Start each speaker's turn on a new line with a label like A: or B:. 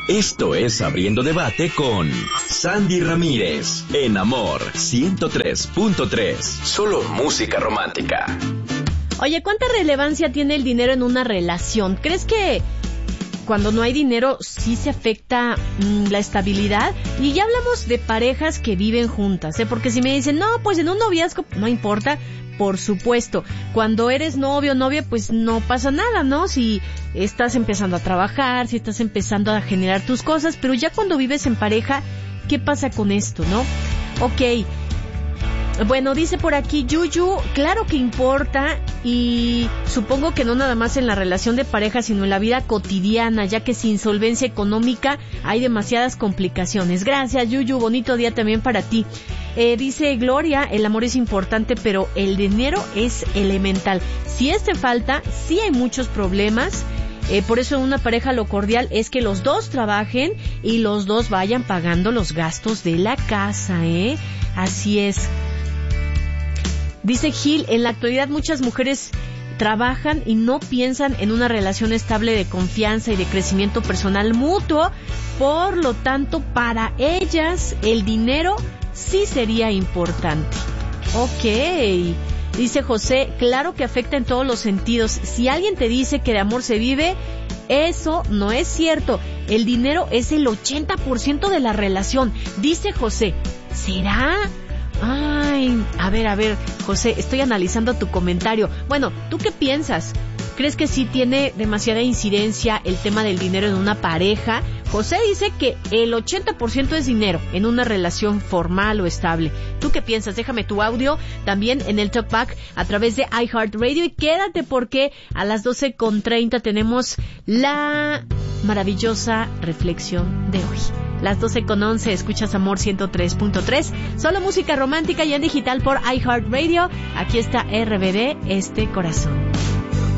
A: Esto es Abriendo Debate con Sandy Ramírez, en Amor 103.3. Solo música romántica.
B: Oye, ¿cuánta relevancia tiene el dinero en una relación? ¿Crees que cuando no hay dinero sí se afecta la estabilidad? Y ya hablamos de parejas que viven juntas, porque si me dicen, no, pues en un noviazgo no importa, por supuesto. Cuando eres novio o novia, pues no pasa nada, ¿no? Si estás empezando a trabajar, si estás empezando a generar tus cosas, pero ya cuando vives en pareja, ¿qué pasa con esto, no? Ok. Bueno, dice por aquí Yuyu, claro que importa, y supongo que no nada más en la relación de pareja, sino en la vida cotidiana, ya que sin solvencia económica hay demasiadas complicaciones. Gracias, Yuyu, bonito día también para ti. Dice Gloria, el amor es importante, pero el dinero es elemental. Si falta, sí hay muchos problemas. Por eso en una pareja lo cordial es que los dos trabajen y los dos vayan pagando los gastos de la casa, Así es. Dice Gil, en la actualidad muchas mujeres trabajan y no piensan en una relación estable de confianza y de crecimiento personal mutuo. Por lo tanto, para ellas el dinero sí sería importante. Ok. Dice José, claro que afecta en todos los sentidos. Si alguien te dice que de amor se vive, eso no es cierto. El dinero es el 80% de la relación. Dice José, ¿será? Ay, a ver, José, estoy analizando tu comentario. Bueno, ¿tú qué piensas? ¿Crees que sí tiene demasiada incidencia el tema del dinero en una pareja? José dice que el 80% es dinero en una relación formal o estable. ¿Tú qué piensas? Déjame tu audio también en el Talkback a través de iHeartRadio y quédate porque a las 12:30 tenemos la maravillosa reflexión de hoy. Las 12:11, escuchas Amor 103.3, solo música romántica y en digital por iHeartRadio. Aquí está RBD, Este Corazón.